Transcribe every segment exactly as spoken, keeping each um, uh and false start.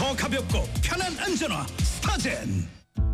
더 가볍고 편한 안전화 스타젠.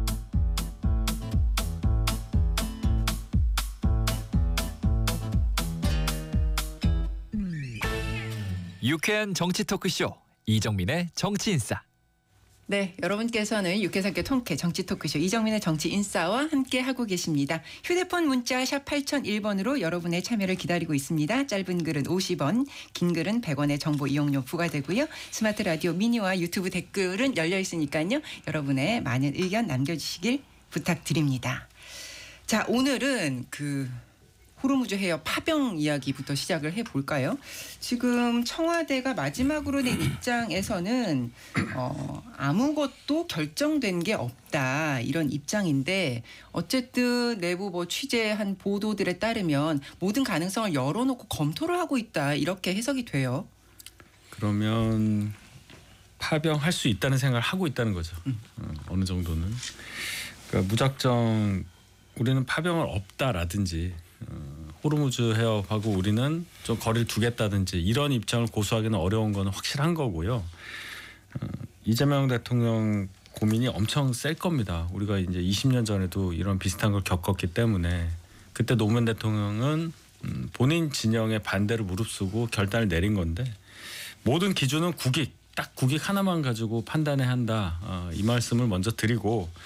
유쾌한 정치 토크쇼 이정민의 정치인싸. 네, 여러분께서는 유쾌상쾌 통쾌 정치 토크쇼 이정민의 정치 인싸와 함께 하고 계십니다. 휴대폰 문자 샵 팔공공일 번으로 여러분의 참여를 기다리고 있습니다. 짧은 글은 오십 원, 긴 글은 백 원의 정보 이용료 부과되고요. 스마트 라디오 미니와 유튜브 댓글은 열려 있으니까요. 여러분의 많은 의견 남겨주시길 부탁드립니다. 자, 오늘은 그 호르무즈 해협 파병 이야기부터 시작을 해볼까요? 지금 청와대가 마지막으로 낸 입장에서는 어, 아무것도 결정된 게 없다 이런 입장인데 어쨌든 내부 뭐 취재한 보도들에 따르면 모든 가능성을 열어놓고 검토를 하고 있다 이렇게 해석이 돼요. 그러면 파병할 수 있다는 생각을 하고 있다는 거죠. 음. 어, 어느 정도는. 그러니까 무작정 우리는 파병을 없다라든지 어, 호르무즈 해협하고 우리는 좀 거리를 두겠다든지 이런 입장을 고수하기는 어려운 건 확실한 거고요. 어, 이재명 대통령 고민이 엄청 셀 겁니다. 우리가 이제 이십 년 전에도 이런 비슷한 걸 겪었기 때문에 그때 노무현 대통령은 음, 본인 진영의 반대를 무릅쓰고 결단을 내린 건데 모든 기준은 국익, 딱 국익 하나만 가지고 판단해야 한다. 어, 이 말씀을 먼저 드리고